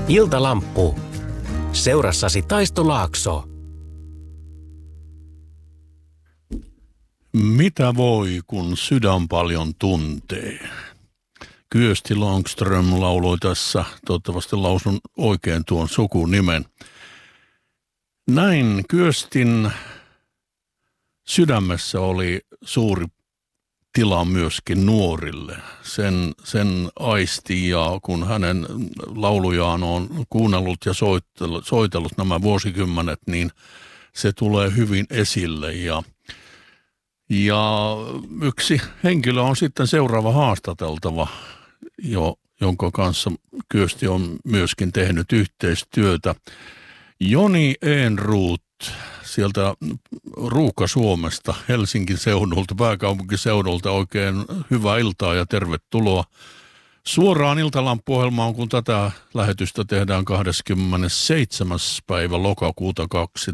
Iltalamppu. Seurassasi Taisto Laakso. Mitä voi, kun sydän paljon tuntee? Kyösti Långström lauloi tässä, toivottavasti lausun oikein tuon sukunimen. Näin Kyöstin sydämessä oli suuri tila myöskin nuorille. Sen aisti, ja kun hänen laulujaan on kuunnellut ja soitellut nämä vuosikymmenet, niin se tulee hyvin esille. Ja yksi henkilö on sitten seuraava haastateltava, jonka kanssa Kyösti on myöskin tehnyt yhteistyötä. Joni Ehrnrooth sieltä Ruuhka-Suomesta, Helsingin seudulta, pääkaupunkiseudulta, oikein hyvää iltaa ja tervetuloa suoraan Iltalamppu-ohjelmaan, kun tätä lähetystä tehdään 27. päivä lokakuuta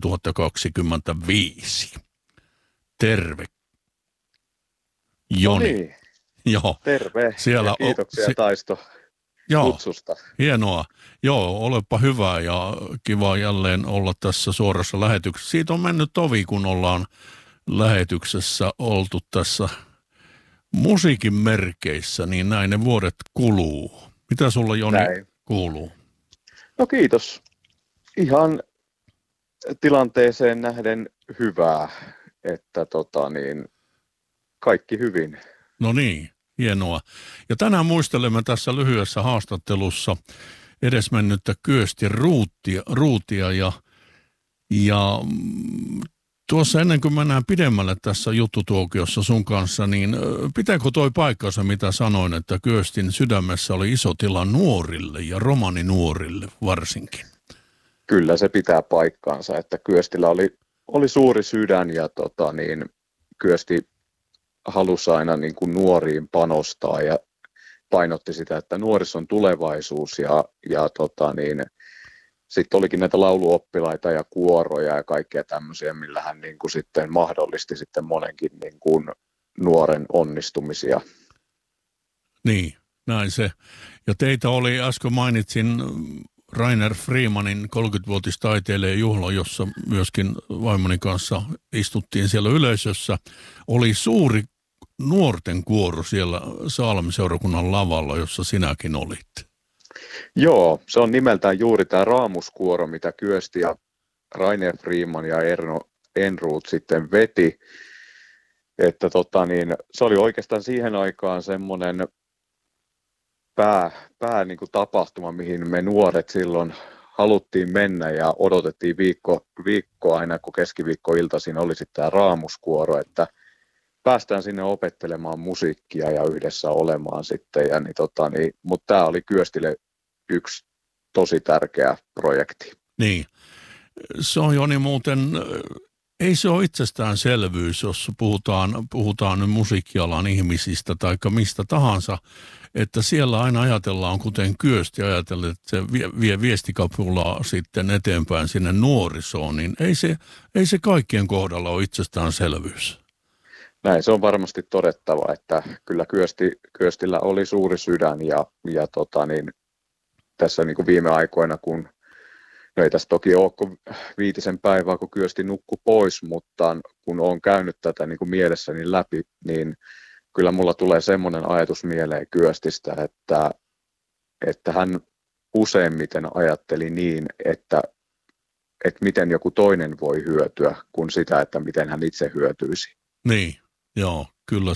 2025. Terve. Joni. No niin. Joo. Terve. Siellä Kiitoksia Taisto kutsusta. Hienoa. Joo, olepa hyvä ja kiva jälleen olla tässä suorassa lähetyksessä. Siitä on mennyt tovi, kun ollaan lähetyksessä oltu tässä musiikin merkeissä, niin näin ne vuodet kuluu. Mitä sulla, Joni, kuuluu? No kiitos. Ihan tilanteeseen nähden hyvää, että kaikki hyvin. No niin, hienoa. Ja tänään muistelemme tässä lyhyessä haastattelussa edesmennyttä Kyösti Roothia ja tuossa ennen kuin mennään pidemmälle tässä juttutuokiossa sun kanssa, niin pitääkö toi paikkansa, mitä sanoin, että Kyöstin sydämessä oli iso tila nuorille ja romaninuorille varsinkin? Kyllä se pitää paikkaansa, että Kyöstillä oli suuri sydän ja Kyösti halusi aina niin kuin nuoriin panostaa ja painotti sitä, että nuorissa on tulevaisuus ja sitten olikin näitä lauluoppilaita ja kuoroja ja kaikkea tämmöisiä, millä hän niin kuin sitten mahdollisti sitten monenkin niin kuin nuoren onnistumisia. Niin, näin se. Ja teitä oli, äsken mainitsin Rainer Freemanin 30-vuotistaiteilijan juhla, jossa myöskin vaimoni kanssa istuttiin siellä yleisössä. Oli suuri nuorten kuoro siellä Saalami-seurakunnan lavalla, jossa sinäkin olit. Joo, se on nimeltään juuri tämä Raamuskuoro, mitä Kyösti ja Rainer Freeman ja Ehrnrooth sitten veti. Että se oli oikeastaan siihen aikaan semmoinen pää niin kuin tapahtuma, mihin me nuoret silloin haluttiin mennä ja odotettiin viikko aina, kun keskiviikkoiltaisin oli sitten tämä Raamuskuoro, että päästään sinne opettelemaan musiikkia ja yhdessä olemaan sitten. Mutta tämä oli Kyöstille yksi tosi tärkeä projekti. Niin, se on, Joni, muuten, ei se ole itsestäänselvyys, jos puhutaan nyt musiikkialan ihmisistä tai mistä tahansa, että siellä aina ajatellaan, kuten Kyösti ajatella, että se vie viestikapulaa sitten eteenpäin sinne nuorisoon, niin ei se kaikkien kohdalla ole itsestäänselvyys. Näin se on varmasti todettava, että kyllä Kyöstillä oli suuri sydän ja tässä niin kuin viime aikoina, kun no ei tässä toki ole 5 päivää, kun Kyösti nukkui pois, mutta kun olen käynyt tätä niin kuin mielessäni läpi, niin kyllä mulla tulee semmoinen ajatus mieleen Kyöstistä, että hän useimmiten ajatteli niin, että miten joku toinen voi hyötyä, kuin sitä, että miten hän itse hyötyisi. Niin, joo, kyllä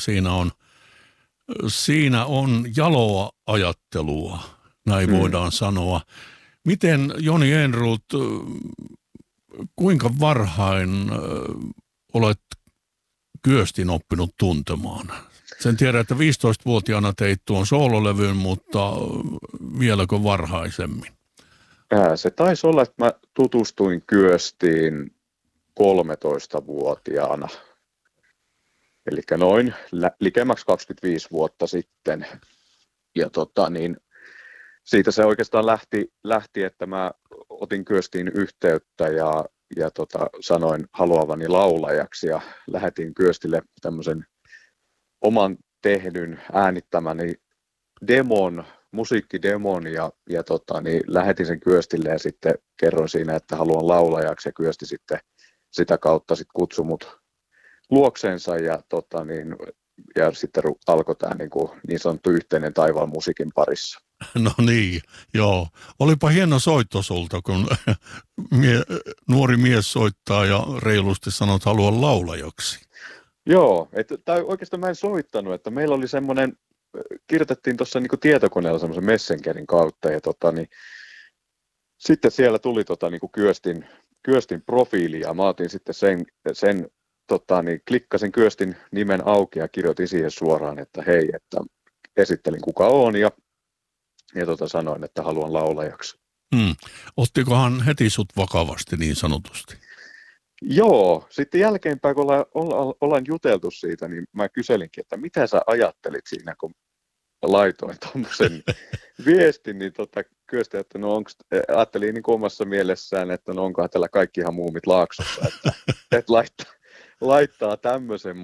siinä on jaloa ajattelua, näin voidaan sanoa. Miten, Joni Ehrnrooth, kuinka varhain olet Kyöstin oppinut tuntemaan? Sen tiedän, että 15-vuotiaana teit tuon soololevyn, mutta vieläkö varhaisemmin? Se taisi olla, että mä tutustuin Kyöstiin 13-vuotiaana. Eli noin likemmäksi 25 vuotta sitten. Ja siitä se oikeastaan lähti, että mä otin Kyöstiin yhteyttä ja sanoin haluavani laulajaksi ja lähetin Kyöstille tämmöisen oman tehdyn äänittämäni demon musiikkidemon ja niin lähetin sen Kyöstille ja sitten kerroin siinä, että haluan laulajaksi ja Kyösti sitten sitä kautta sitten kutsui mut luokseensa ja sitten alkoi tämä niin sanottu yhteinen taival musiikin parissa. No niin, joo. Olipa hieno soitto sulta, kun nuori mies soittaa ja reilusti sanoo, että haluan laulajaksi. Joo, tai oikeastaan mä en soittanut, että meillä oli semmoinen, kirjoitettiin tuossa niin tietokoneella semmoisen Messengerin kautta ja sitten siellä tuli niin Kyöstin profiili ja mä otin sitten sen klikkasin Kyöstin nimen auki ja kirjoitin siihen suoraan, että hei, että esittelin kuka on ja sanoin, että haluan laulajaksi. Ottikohan heti sut vakavasti niin sanotusti? Joo, sitten jälkeenpäin kun ollaan juteltu siitä, niin mä kyselinkin, että mitä sä ajattelit siinä, kun laitoin tuommoisen viestin, niin Kyösti, että ajattelin niin omassa mielessään, että onkohan tällä kaikki ihan muumit Laaksossa, että laittaa tämmöisen,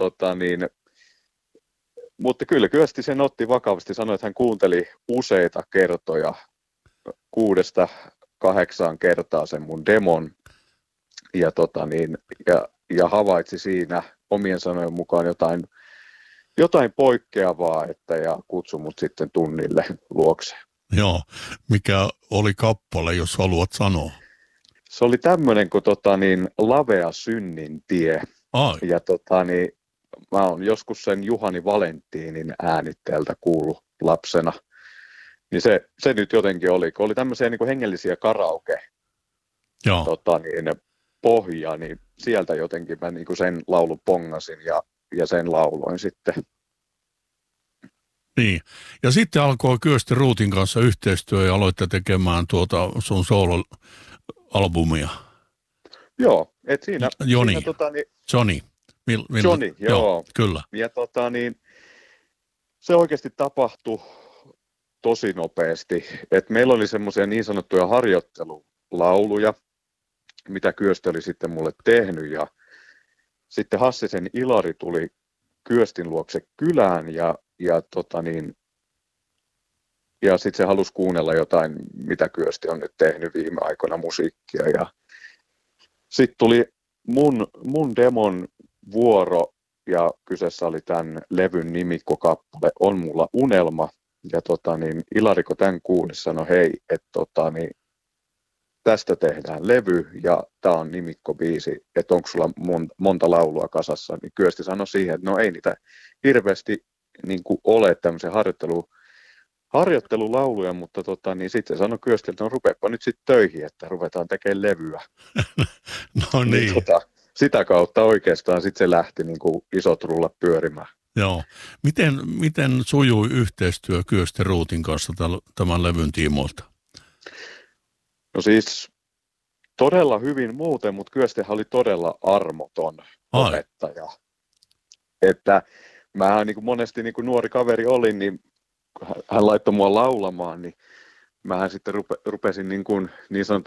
mutta kyllä Kyösti sen otti vakavasti, sanoi, että hän kuunteli useita kertoja, 6-8 kertaa sen mun demon, ja havaitsi siinä omien sanojen mukaan jotain poikkeavaa, ja kutsui mut sitten tunnille luokse. Joo, mikä oli kappale, jos haluat sanoa? Se oli tämmöinen kuin Lavea synnin tie. Ai. Ja mä oon joskus sen Juhani Valentinin äänitteeltä kuullut lapsena. Niin se nyt jotenkin oli, kun oli tämmöisiä niin kuin hengellisiä karaoke pohjaa, niin sieltä jotenkin mä niin kuin sen laulun pongasin ja sen lauloin sitten. Niin, ja sitten alkoi Kyösti Ruutin kanssa yhteistyö ja aloitte tekemään sun solo-albumia. Joo, et siinä... Joni, siinä, Johnny, joo. Kyllä. Ja se oikeasti tapahtui tosi nopeasti, että meillä oli semmoisia niin sanottuja harjoittelulauluja, mitä Kyösti oli sitten mulle tehnyt, ja sitten Hassisen Ilari tuli Kyöstin luokse kylään, ja sitten se halusi kuunnella jotain, mitä Kyösti on nyt tehnyt viime aikoina musiikkia, ja sitten tuli mun demon vuoro, ja kyseessä oli tämän levyn nimikkokappale On mulla unelma, ja Ilari, kun tämän kuuli, sanoi, hei, että tästä tehdään levy, ja tämä on nimikkobiisi, että onko sulla monta laulua kasassa, niin Kyösti sanoi siihen, että no ei niitä hirveästi niin kuin ole tämmöisiä harjoittelulauluja, mutta sitten se sanoi Kyösti, että no rupeapa nyt sitten töihin, että ruvetaan tekemään levyä. No niin. Sitä kautta oikeastaan sitten se lähti niin kuin isot rullat pyörimään. Joo. Miten sujui yhteistyö Kyösti Ruutin kanssa tämän levyn tiimoilta? No siis todella hyvin muuten, mutta Kyöstihän oli todella armoton opettaja. Että mähän niin kuin monesti niin kuin nuori kaveri olin, niin hän laittoi mua laulamaan, niin mähän sitten rupesin niin sanotusti